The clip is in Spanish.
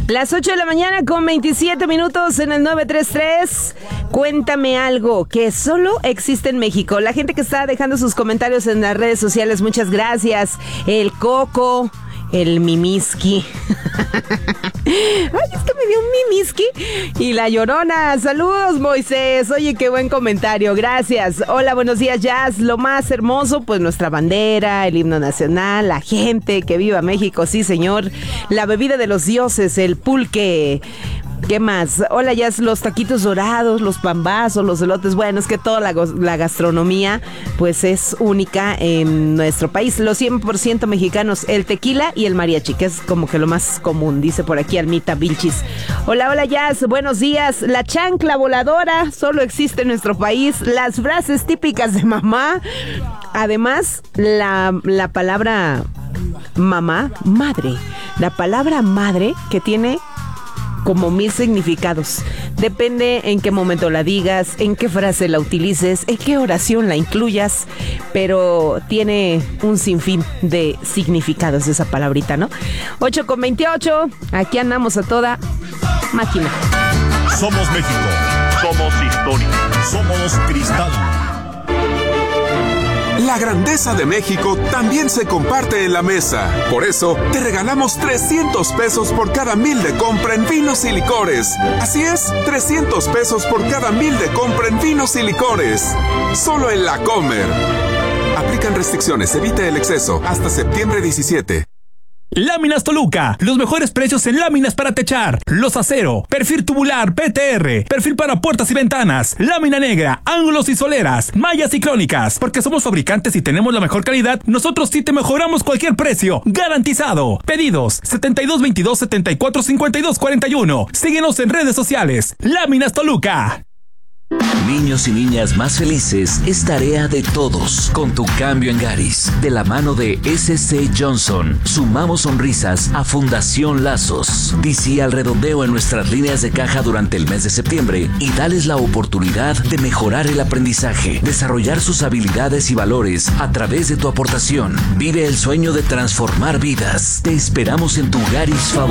Las 8 de la mañana con 27 minutos en el 933. Cuéntame algo que solo existe en México. La gente que está dejando sus comentarios en las redes sociales, muchas gracias. El Coco, el Mimiski. Ay, es que me dio un Mimiski. Y la Llorona. Saludos, Moisés. Oye, qué buen comentario. Gracias. Hola, buenos días, Jazz. Lo más hermoso, pues nuestra bandera, el himno nacional, la gente, que viva México, sí, señor. La bebida de los dioses, el pulque. ¿Qué más? Hola, ya los taquitos dorados, los pambazos, los elotes. Bueno, es que toda la gastronomía pues es única en nuestro país. Los 100% mexicanos, el tequila y el mariachi, que es como que lo más común, dice por aquí Almita Vilchis. Hola, hola, Jazz, buenos días. La chancla voladora solo existe en nuestro país. Las frases típicas de mamá. Además, la palabra mamá, madre. La palabra madre que tiene como 1000 significados. Depende en qué momento la digas, en qué frase la utilices, en qué oración la incluyas, pero tiene un sinfín de significados esa palabrita, ¿no? 8:28, aquí andamos a toda máquina. Somos México, somos historia, somos cristal. La grandeza de México también se comparte en la mesa. Por eso, te regalamos 300 pesos por cada 1000 de compra en vinos y licores. Así es, 300 pesos por cada 1000 de compra en vinos y licores. Solo en La Comer. Aplican restricciones, evite el exceso. Hasta septiembre 17. Láminas Toluca, los mejores precios en láminas para techar, los acero, perfil tubular, PTR, perfil para puertas y ventanas, lámina negra, ángulos y soleras, mallas y crónicas, porque somos fabricantes y tenemos la mejor calidad, nosotros sí te mejoramos cualquier precio, garantizado. Pedidos 7222-745241, síguenos en redes sociales. Láminas Toluca. Niños y niñas más felices es tarea de todos. Con tu cambio en Garis, de la mano de SC Johnson, sumamos sonrisas a Fundación Lazos. Di sí al redondeo en nuestras líneas de caja durante el mes de septiembre y dales la oportunidad de mejorar el aprendizaje, desarrollar sus habilidades y valores a través de tu aportación. Vive el sueño de transformar vidas. Te esperamos en tu Garis favorito.